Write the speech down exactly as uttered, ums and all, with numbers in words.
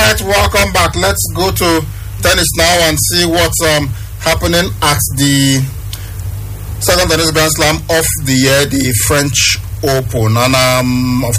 right, welcome back. Let's go to tennis now and see what's um, happening at the second tennis Grand Slam of the year, the French Open. And um, of